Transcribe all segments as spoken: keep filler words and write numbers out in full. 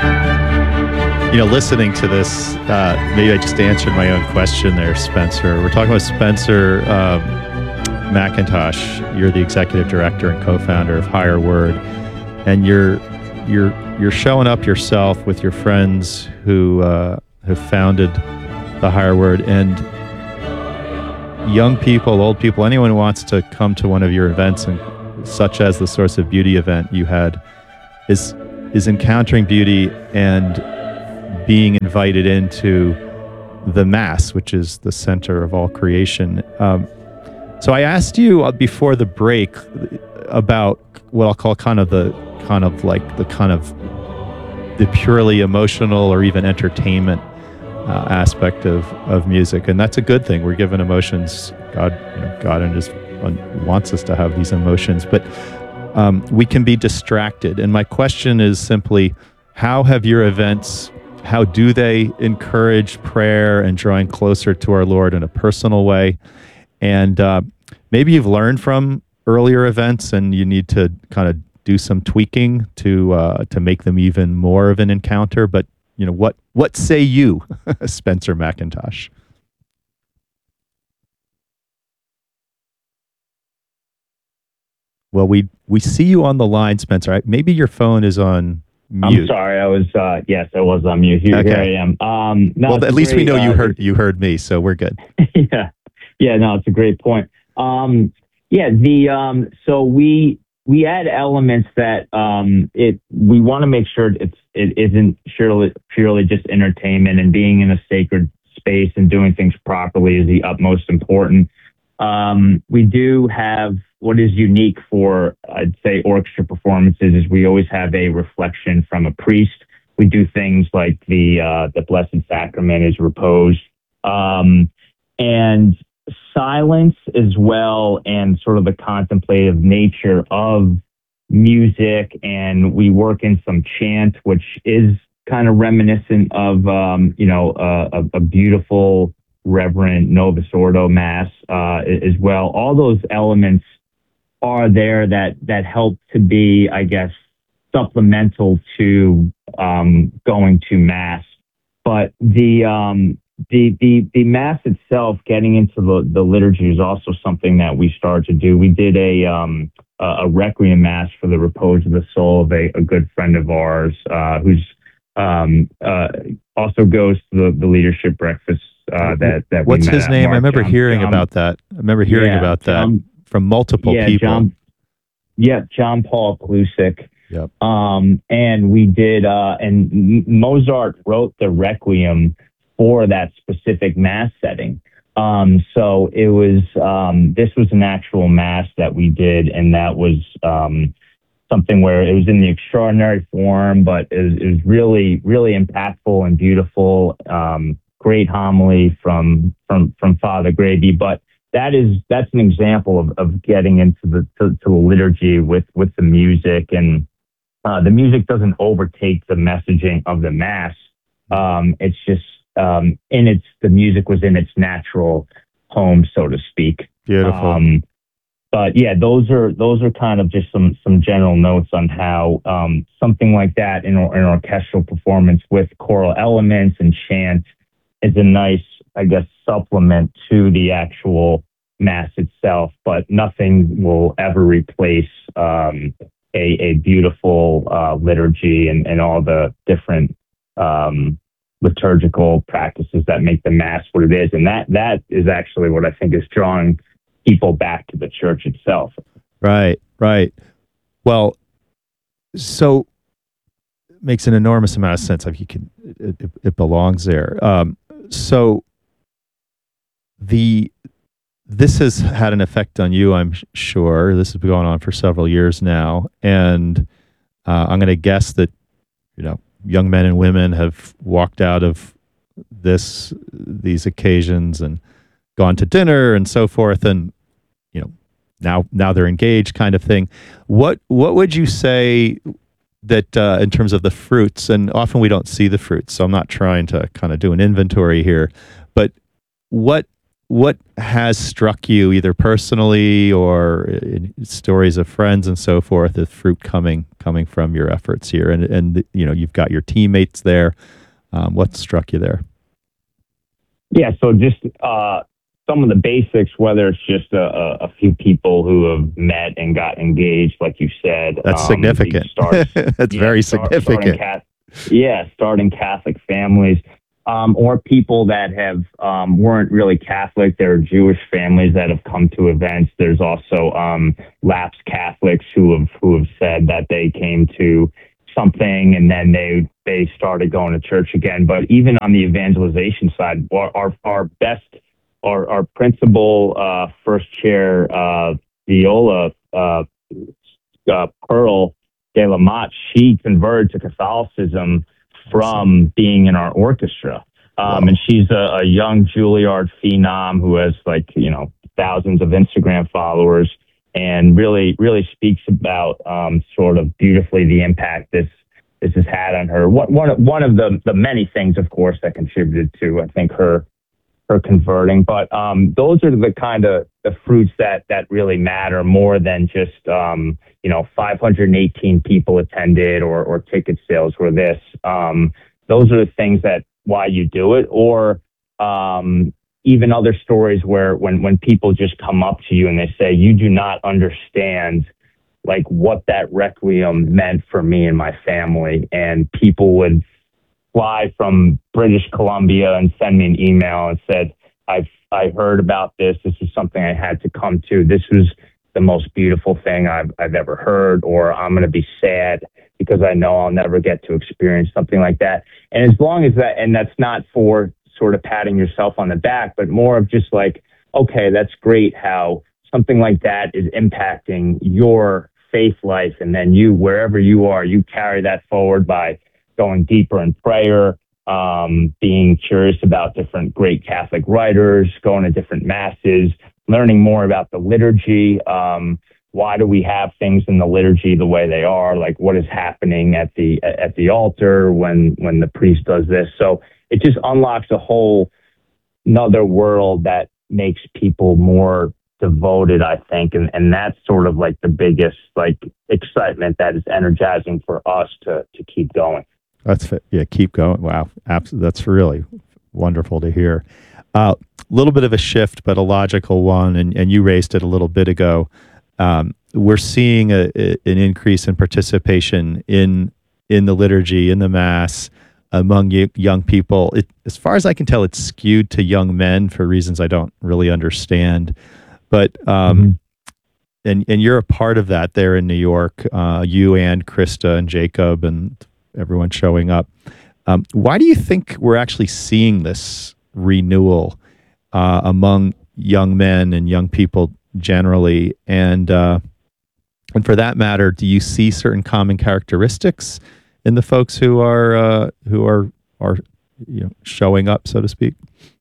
You know, listening to this, uh, maybe I just answered my own question there, Spencer. We're talking with Spencer um, McIntosh. You're the executive director and co-founder of Higher Word, and you're you're you're showing up yourself with your friends who uh, have founded the Higher Word, and young people, old people, anyone who wants to come to one of your events, and such as the Source of Beauty event you had, is is encountering beauty and being invited into the Mass, which is the center of all creation. Um, so I asked you uh, before the break about what I'll call kind of the kind of like the kind of the purely emotional or even entertainment uh, aspect of, of music, and that's a good thing. We're given emotions. God, you know, God and just wants us to have these emotions, but um, we can be distracted. And my question is simply, how have your events? How do they encourage prayer and drawing closer to our Lord in a personal way? And uh, maybe you've learned from earlier events and you need to kind of do some tweaking to uh, to make them even more of an encounter. But, you know, what what say you, Spencer McIntosh? Well, we we see you on the line, Spencer. Maybe your phone is on mute. I'm sorry. I was, uh, yes, I was on mute. Here, okay. here I am. Um, no, well, at least great, we know you uh, heard you heard me, so we're good. yeah. Yeah, no, it's a great point. Um, yeah, the, um, so we, we add elements that, um, it, we want to make sure it's, it isn't purely, purely just entertainment, and being in a sacred space and doing things properly is the utmost important. Um, we do have, what is unique for, I'd say, orchestra performances is we always have a reflection from a priest. We do things like the uh, the Blessed Sacrament is reposed, um, and silence as well, and sort of the contemplative nature of music. And we work in some chant, which is kind of reminiscent of, um, you know, uh, a, a beautiful, reverent Novus Ordo Mass uh, as well. All those elements are there that that help to be, I guess, supplemental to um, going to Mass. But the um, the the the Mass itself, getting into the, the liturgy, is also something that we started to do. We did a um, a, a Requiem Mass for the repose of the soul of a, a good friend of ours, uh, who's um, uh, also goes to the, the leadership breakfast uh, that that What's we met his at. name? Mark I remember John, hearing John, about that. I remember hearing yeah, about that John, from multiple yeah, people. John, yeah, John Paul Plusik. Yep. Um, and we did, uh, and M- Mozart wrote the Requiem for that specific Mass setting. Um, so it was, um, this was an actual Mass that we did, and that was um, something where it was in the extraordinary form, but it was, it was really, really impactful and beautiful. Um, great homily from from from Father Graby, but that is that's an example of, of getting into the to, to the liturgy with with the music, and uh, the music doesn't overtake the messaging of the Mass. Um, it's just um, in its the music was in its natural home, so to speak. Beautiful. Um, but yeah, those are those are kind of just some some general notes on how um, something like that in an orchestral performance with choral elements and chant is a nice, I guess, supplement to the actual Mass itself, but nothing will ever replace um, a, a beautiful uh, liturgy and, and all the different um, liturgical practices that make the Mass what it is. And that that is actually what I think is drawing people back to the church itself. Right, right. Well, so it makes an enormous amount of sense. Like you can, it, it, it belongs there. Um, so the this has had an effect on you, I'm sure. This has been going on for several years now, and uh, I'm going to guess that, you know, young men and women have walked out of this these occasions and gone to dinner and so forth, and you know, now now they're engaged, kind of thing. What what would you say that uh, in terms of the fruits? And often we don't see the fruits, so I'm not trying to kind of do an inventory here, but what what has struck you, either personally or in stories of friends and so forth, the fruit coming coming from your efforts here? And and you know, you've got your teammates there. Um, what struck you there? Yeah, so just uh, some of the basics, whether it's just a, a, a few people who have met and got engaged, like you said. That's um, significant. Starts, That's yeah, very start, significant. Starting Catholic, yeah, starting Catholic families, um, or people that have um, weren't really Catholic. There are Jewish families that have come to events. There's also um, lapsed Catholics who have who have said that they came to something and then they they started going to church again. But even on the evangelization side, our our, our best our our principal uh, first chair uh, viola uh, uh, Pearl De La Motte, she converted to Catholicism from being in our orchestra. Um, and she's a, a young Juilliard phenom who has like, you know, thousands of Instagram followers and really, really speaks about um, sort of beautifully the impact this this has had on her. One, one, one of the, the many things, of course, that contributed to, I think, her her converting. But um, those are the kind of the fruits that that really matter more than just, um, you know, five hundred eighteen people attended or, or ticket sales were this. Um, those are the things that why you do it. Or um, even other stories where when, when people just come up to you and they say, you do not understand like what that requiem meant for me and my family. And people would fly from British Columbia and send me an email and said, I've, I heard about this. This is something I had to come to. This was the most beautiful thing I've, I've ever heard, or I'm going to be sad because I know I'll never get to experience something like that. And as long as that, and that's not for sort of patting yourself on the back, but more of just like, okay, that's great how something like that is impacting your faith life. And then you, wherever you are, you carry that forward by going deeper in prayer, um, being curious about different great Catholic writers, going to different masses, learning more about the liturgy. Um, why do we have things in the liturgy the way they are? Like what is happening at the at the altar when when the priest does this? So it just unlocks a whole another world that makes people more devoted, I think, and and that's sort of like the biggest like excitement that is energizing for us to to keep going. That's yeah, keep going. Wow, absolutely, that's really wonderful to hear. A uh, little bit of a shift, but a logical one, and and you raised it a little bit ago. Um, we're seeing a, a, an increase in participation in in the liturgy, in the Mass, among y- young people. It, as far as I can tell, it's skewed to young men for reasons I don't really understand. But um, mm-hmm. and and you're a part of that there in New York. Uh, you and Krista and Jacob and everyone showing up. Um, why do you think we're actually seeing this renewal uh, among young men and young people generally? And uh, and for that matter, do you see certain common characteristics in the folks who are uh, who are are you know showing up, so to speak?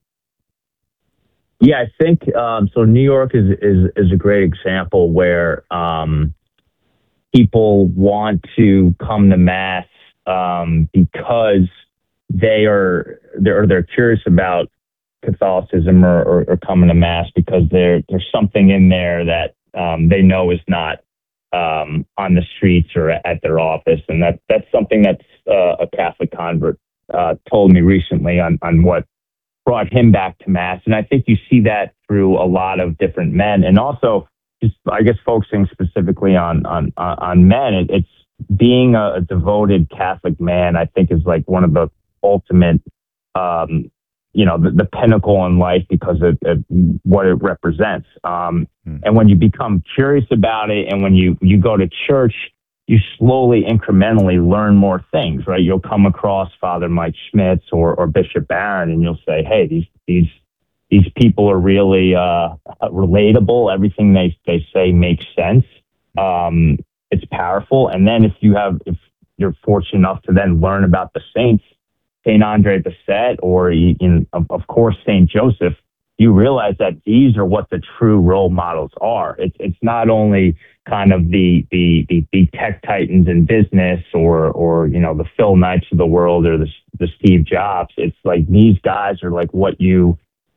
Yeah, I think um, so. New York is is is a great example where um, people want to come to Mass um, because they are they're they're curious about Catholicism or, or, or coming to Mass because there there's something in there that um, they know is not um, on the streets or at their office, and that that's something that's uh, a Catholic convert uh, told me recently on on what brought him back to Mass. And I think you see that through a lot of different men, and also just I guess focusing specifically on on on men. It, it's being a, a devoted Catholic man. I think is like one of the ultimate. Um, you know, the, the pinnacle in life because of, of what it represents. Um, mm. And when you become curious about it and when you, you go to church, you slowly, incrementally learn more things, right? You'll come across Father Mike Schmitz or, or Bishop Barron and you'll say, hey, these, these, these people are really uh, relatable. Everything they, they say makes sense. Um, it's powerful. And then if you have, if you're fortunate enough to then learn about the saints, Saint Andre Bessette, or in, of course, Saint Joseph, you realize that these are what the true role models are. It's it's not only kind of the the the, the tech titans in business, or or you know the Phil Knights of the world, or the the Steve Jobs. It's like these guys are like what you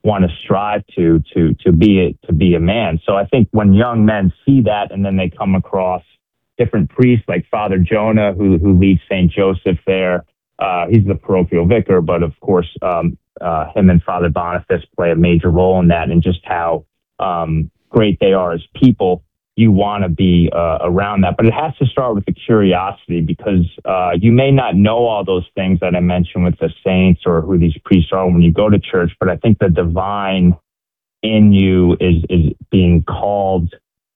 want to strive to to to be a, to be a man. So I think when young men see that, and then they come across different priests like Father Jonah, who who leads Saint Joseph there. Uh, he's the parochial vicar, but of course, um, uh, him and Father Boniface play a major role in that, and just how um, great they are as people. You want to be uh, around that, but it has to start with the curiosity, because uh, you may not know all those things that I mentioned with the saints or who these priests are when you go to church. But I think the divine in you is is being called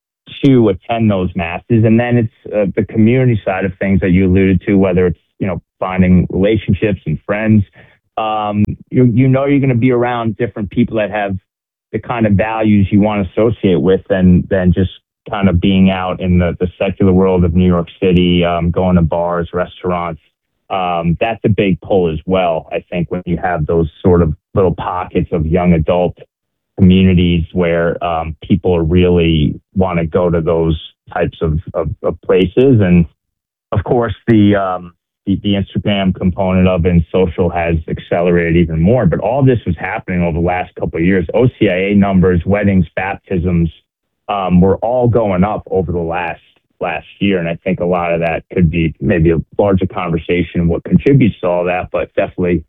to attend those masses. And then it's uh, the community side of things that you alluded to, whether it's, you know, finding relationships and friends. Um, you, you know, you're going to be around different people that have the kind of values you want to associate with, than, than just kind of being out in the, the secular world of New York City, um, going to bars, restaurants. Um, that's a big pull as well, I think, when you have those sort of little pockets of young adult communities where um, people really want to go to those types of, of, of places. And of course, the, um, the the Instagram component of it and social has accelerated even more. But all this was happening over the last couple of years. O C I A numbers, weddings, baptisms, um, were all going up over the last last year. And I think a lot of that could be maybe a larger conversation, what contributes to all that. But definitely,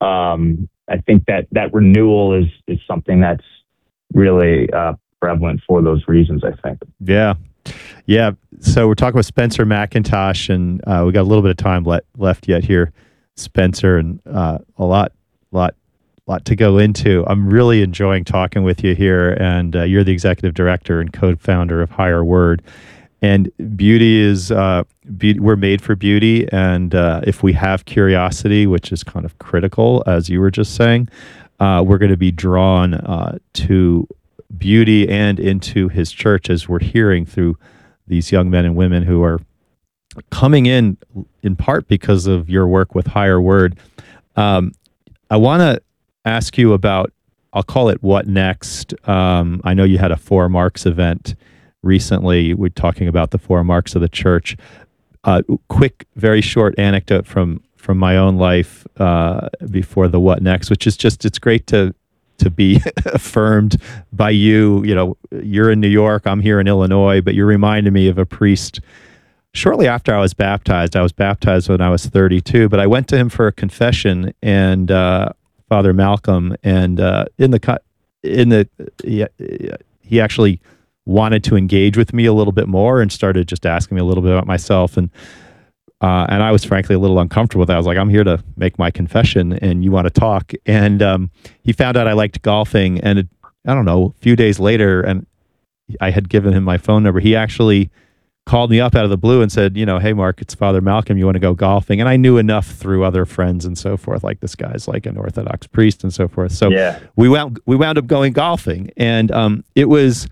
um, I think that that renewal is is something that's really uh, prevalent for those reasons, I think. Yeah. Yeah. So we're talking with Spencer McIntosh, and uh, we got a little bit of time le- left yet here, Spencer, and uh, a lot, lot, lot to go into. I'm really enjoying talking with you here, and uh, you're the executive director and co-founder of Higher Word. And beauty is, uh, be- we're made for beauty. And uh, if we have curiosity, which is kind of critical, as you were just saying, uh, we're going to be drawn uh, to beauty and into his church, as we're hearing through these young men and women who are coming in, in part because of your work with Higher Word. Um, I want to ask you about, I'll call it What Next. Um, I know you had a Four Marks event recently. We're talking about the four marks of the church. Uh, quick, very short anecdote from from my own life uh, before the What Next, which is just, it's great to to be affirmed by you. You know, you're in New York, I'm here in Illinois, but you reminded me of a priest shortly after I was baptized. I was baptized when I was thirty-two, but I went to him for a confession, and uh, Father Malcolm, and uh, in the in the he, he actually wanted to engage with me a little bit more and started just asking me a little bit about myself. And uh, and I was frankly a little uncomfortable with that. I was like, I'm here to make my confession and you want to talk. And um, he found out I liked golfing. And it, I don't know, a few days later, and I had given him my phone number, he actually called me up out of the blue and said, you know, hey, Mark, it's Father Malcolm. You want to go golfing? And I knew enough through other friends and so forth, like this guy's like an Orthodox priest and so forth. So yeah. we wound, we wound up going golfing. And um, it was...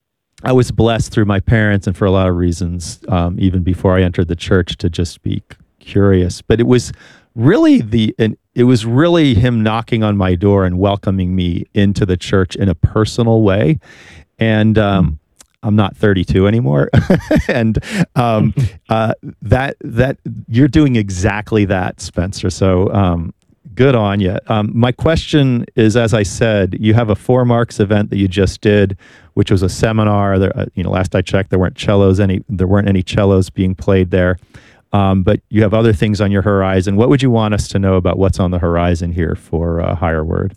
I was blessed through my parents and for a lot of reasons, um, even before I entered the church, to just be curious. But it was really the, and it was really him knocking on my door and welcoming me into the church in a personal way. And um, I'm not thirty-two anymore, and um, uh, that that you're doing exactly that, Spencer. So. Um, Good on you. Um, my question is, as I said, you have a Four Marks event that you just did, which was a seminar. There, uh, you know, last I checked, there weren't cellos any. There weren't any cellos being played there. Um, but you have other things on your horizon. What would you want us to know about what's on the horizon here for uh, Higher Word?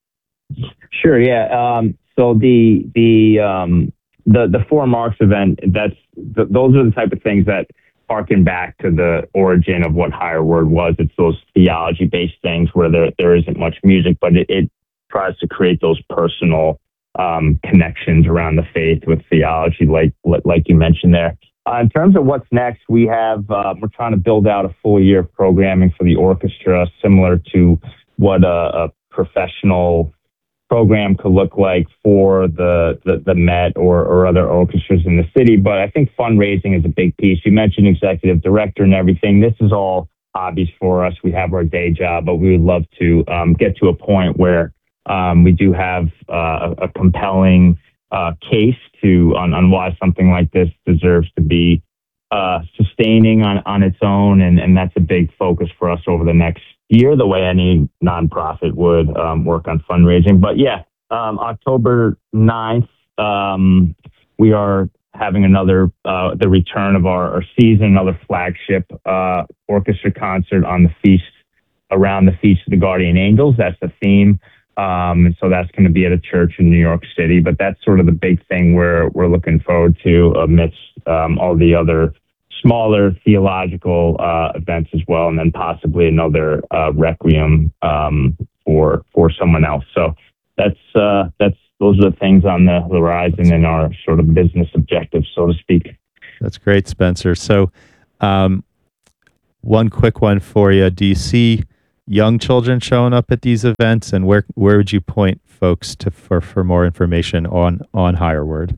Sure. Yeah. Um, so the the um, the the Four Marks event. That's the, those are the type of things that harken back to the origin of what Higher Word was. It's those theology-based things where there there isn't much music, but it, it tries to create those personal um, connections around the faith with theology, like like you mentioned there. Uh, in terms of what's next, we have uh, we're trying to build out a full year of programming for the orchestra, similar to what a, a professional program could look like for the, the, the Met or, or other orchestras in the city. But I think fundraising is a big piece. You mentioned executive director and everything. This is all hobbies for us. We have our day job, but we would love to um, get to a point where um, we do have uh, a, a compelling uh, case to on, on why something like this deserves to be uh, sustaining on, on its own. And, and that's a big focus for us over the next year, the way any nonprofit would um, work on fundraising. But yeah, um, October ninth, um, we are having another, uh, the return of our, our season, another flagship uh, orchestra concert on the feast, around the Feast of the Guardian Angels. That's the theme. Um, and so that's going to be at a church in New York City. But that's sort of the big thing we're, we're looking forward to amidst um, all the other smaller theological uh, events as well, and then possibly another uh, requiem um, for for someone else. So that's uh, that's those are the things on the horizon and our sort of business objectives, so to speak. That's great, Spencer. So, um, one quick one for you: do you see young children showing up at these events, and where where would you point folks to for for more information on on Higher Word?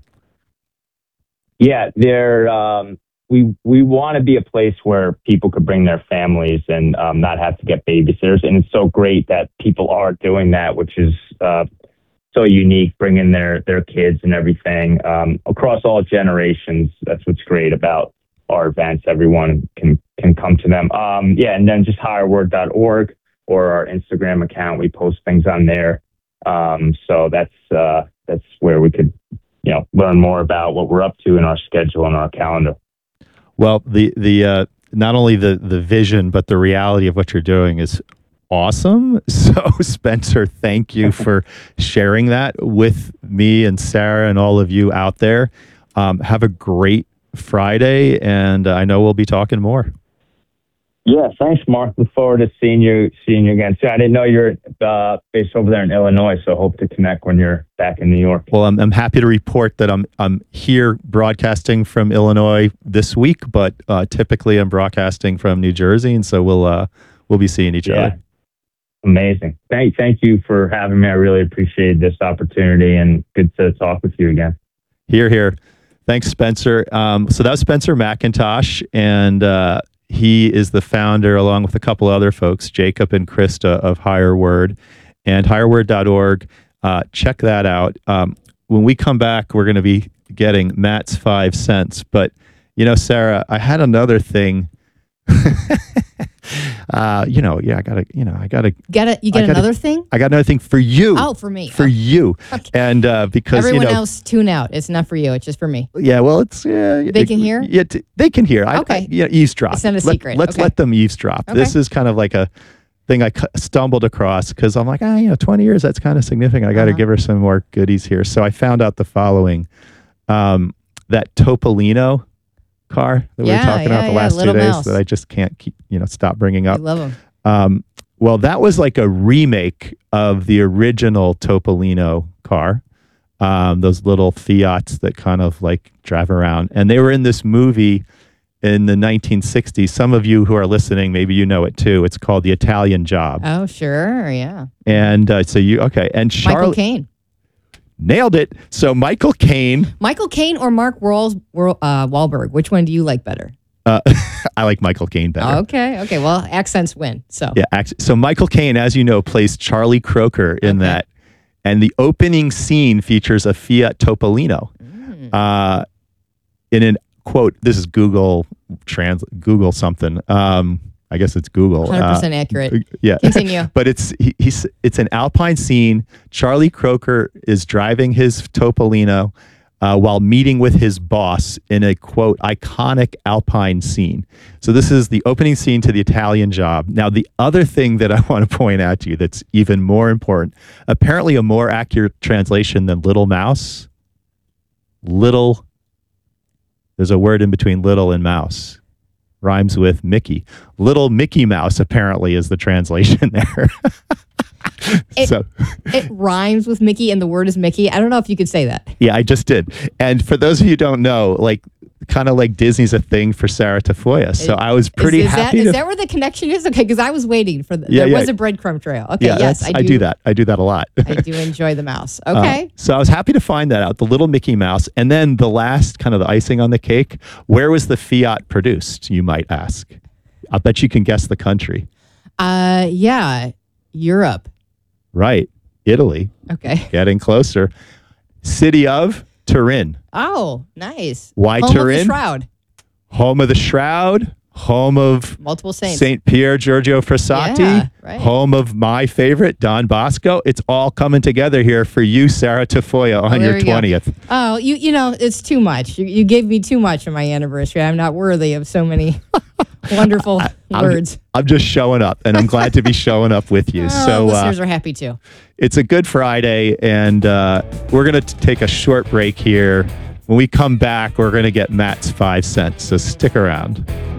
Yeah, they're. Um, We we want to be a place where people could bring their families and um, not have to get babysitters. And it's so great that people are doing that, which is uh, so unique, bringing their, their kids and everything um, across all generations. That's what's great about our events. Everyone can, can come to them. Um, yeah, and then just higher word dot org or our Instagram account. We post things on there. Um, so that's uh, that's where we could, you know, learn more about what we're up to in our schedule and our calendar. Well, the the uh, not only the the vision, but the reality of what you're doing is awesome. So, Spencer, thank you for sharing that with me and Sarah and all of you out there. Um, have a great Friday, and I know we'll be talking more. Yeah, thanks, Mark. Look forward to seeing you seeing you again. So I didn't know you're uh, based over there in Illinois, so hope to connect when you're back in New York. Well, I'm I'm happy to report that I'm I'm here broadcasting from Illinois this week, but uh, typically I'm broadcasting from New Jersey, and so we'll uh, we'll be seeing each yeah. other. Amazing. Thank thank you for having me. I really appreciate this opportunity, and good to talk with you again. Here, here. Thanks, Spencer. Um, so that was Spencer McIntosh, and uh, he is the founder, along with a couple other folks, Jacob and Krista, of Higher Word and higher word dot org. Uh, check that out. Um, when we come back, we're going to be getting Matt's five cents. But, you know, Sarah, I had another thing. uh, you know, yeah, I got to, you know, I got to. Get it? You get gotta, another thing? I got another thing for you. Oh, for me. For oh. you. Okay. And uh, because, everyone you know, else tune out. It's not for you. It's just for me. Yeah, well, it's yeah. They can hear? Yeah, t- they can hear. I, Okay. I, yeah, eavesdrop. It's not a Let, secret. Let's Okay. let them eavesdrop. Okay. This is kind of like a thing I cu- stumbled across because I'm like, ah, you know, twenty years. That's kind of significant. I got to Uh-huh. give her some more goodies here. So I found out the following: um, that Topolino car that Yeah, we were talking yeah, about the yeah, last two Little days Mouse. that I just can't keep, you know, stop bringing I up. love them. Um, well, that was like a remake of the original Topolino car. Um, those little Fiats that kind of like drive around. And they were in this movie in the nineteen sixties. Some of you who are listening, maybe you know it too. It's called The Italian Job. Oh, sure. Yeah. And uh, so you, okay. And Michael Charlotte Caine. nailed it. So Michael Caine. Michael Caine or Mark Wahl, uh, Wahlberg? Which one do you like better? Uh, I like Michael Caine better. Okay. Okay. Well, accents win. So. Yeah. Act- So Michael Caine, as you know, plays Charlie Croker in Okay. that. And the opening scene features a Fiat Topolino. Mm. Uh, in an quote, this is Google trans Google something. Um, I guess it's Google. one hundred percent Uh, accurate. yeah. Continue. But it's he, he's it's an Alpine scene. Charlie Croker is driving his Topolino uh, while meeting with his boss in a quote iconic Alpine scene. So this is the opening scene to The Italian Job. Now, the other thing that I want to point out to you that's even more important, apparently a more accurate translation than Little Mouse. Little. There's a word in between little and mouse. Rhymes with Mickey. Little Mickey Mouse apparently is the translation there. It, so it rhymes with Mickey and the word is Mickey. I don't know if you could say that. yeah, I just did. And for those of you who don't know, like kind of like Disney's a thing for Sarah Tafoya. So It- I was pretty is, is happy that, to is that where the connection is? Okay, because I was waiting for the, Yeah, there yeah. was a breadcrumb trail. Okay, yeah, yes, that's- I do, do that. I do that a lot. I do enjoy the mouse. Uh, Okay. so I was happy to find that out, the little Mickey Mouse. And then the last kind of the icing on the cake, where was the Fiat produced, you might ask? I'll bet you can guess the country. Uh, yeah, Europe. Right. Italy. Okay. Getting closer. City of Turin. Oh, nice. Why Home of the Turin? Shroud. Home of the Shroud. home of Multiple saints. Saint Pier Giorgio Frassati, Yeah, right. home of my favorite, Don Bosco. It's all coming together here for you, Sarah Tafoya, on Oh, there your you go. twentieth. Oh, you you know, it's too much. You, you gave me too much on my anniversary. I'm not worthy of so many wonderful I'm, words. I'm just showing up, and I'm glad to be showing up with you. Oh, so uh, listeners are happy too. it's a Good Friday, and uh, we're going to take a short break here. When we come back, we're going to get Matt's five cents. So stick around.